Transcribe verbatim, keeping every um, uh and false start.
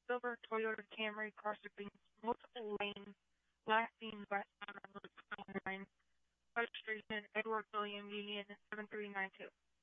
silver Toyota Camry crosses multiple lanes, last seen westbound on Route twenty-nine, registration Edward William Union seven three nine two.